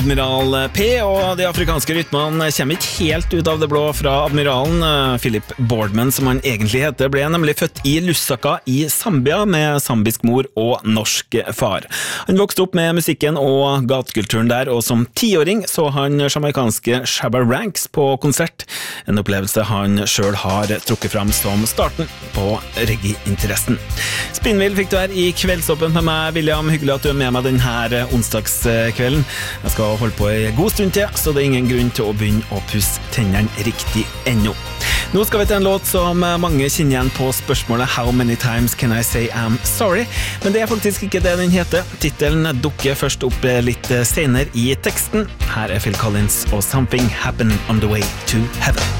Admiral P og de afrikanske rytmene kommer ikke helt ut av det blå fra admiralen. Philip Boardman, som han egentlig heter, ble nemlig født i Lusaka i Zambia med zambisk mor og norsk far. Han vokste opp med musikken og gatekulturen der, og som 10-åring så han jamaikanske Shabba Ranks på konsert. En opplevelse han selv har trukket fram som starten på reggae-interessen. Spinnvill fikk du her i Kveldsåpen med meg, William. Hyggelig at du er med meg denne onsdagskvelden. Jeg skal holde på en god stund til, så det er ingen grunn til å begynne å pusse tennene riktig ennå. Nå skal vi til en låt som mange kjenner igjen på spørsmålet How many times can I say I'm sorry? Men det er faktisk ikke det den heter. Titelen dukker først opp litt senere i teksten. Her er Phil Collins og Something Happened on the Way to Heaven.